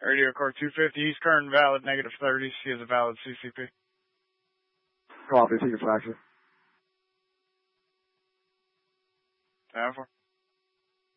Radio car 250, he's current valid, -30. He has a valid CCP. Copy, take a taxi. 10-4.